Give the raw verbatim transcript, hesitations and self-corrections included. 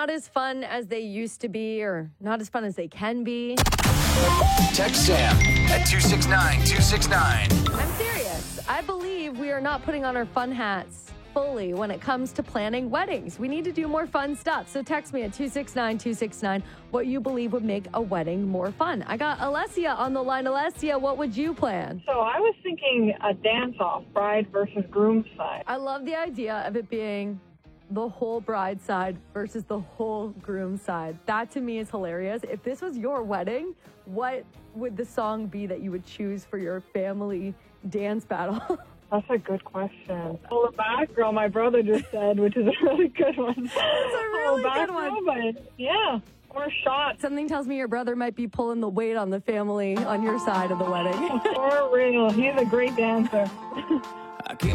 not as fun as they used to be or not as fun as they can be. Text Sam at two six nine two six nine. I'm serious. I believe we are not putting on our fun hats fully when it comes to planning weddings. We need to do more fun stuff. So text me at two six nine two six nine what you believe would make a wedding more fun. I got Alessia on the line. Alessia, what would you plan? So I was thinking a dance-off, bride versus groom side. I love the idea of it being the whole bride side versus the whole groom side. That to me is hilarious. If this was your wedding, what would the song be that you would choose for your family dance battle? That's a good question. Pull it back, girl, my brother just said, which is a really good one. That's a really Pull good back, one. girl, but yeah, or shot. Something tells me your brother might be pulling the weight on the family on your side of the wedding. For real, he's a great dancer. I came